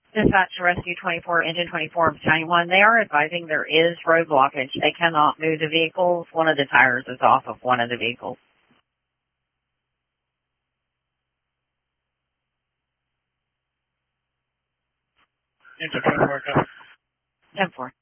Dispatch to Rescue 24, Engine 24, Battalion 1. They are advising there is road blockage. They cannot move the vehicles. One of the tires is off of one of the vehicles. Engine 24, 10-4.